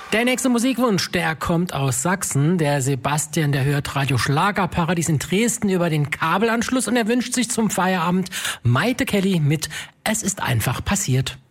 Der nächste Musikwunsch, der kommt aus Sachsen. Der Sebastian, der hört Radio Schlagerparadies in Dresden über den Kabelanschluss und er wünscht sich zum Feierabend Maite Kelly mit Es ist einfach passiert.